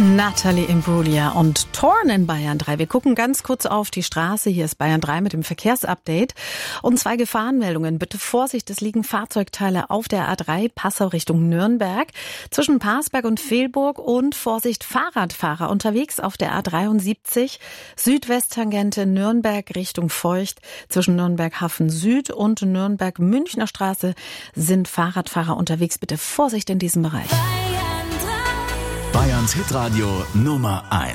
Nathalie Imbruglia und Torn in Bayern 3. Wir gucken ganz kurz auf die Straße. Hier ist Bayern 3 mit dem Verkehrsupdate. Und 2 Gefahrenmeldungen. Bitte Vorsicht, es liegen Fahrzeugteile auf der A3 Passau Richtung Nürnberg zwischen Parsberg und Velburg. Und Vorsicht, Fahrradfahrer unterwegs auf der A73 Südwesttangente Nürnberg Richtung Feucht. Zwischen Nürnberg Hafen Süd und Nürnberg Münchner Straße sind Fahrradfahrer unterwegs. Bitte Vorsicht in diesem Bereich. Bayerns Hitradio Nummer 1.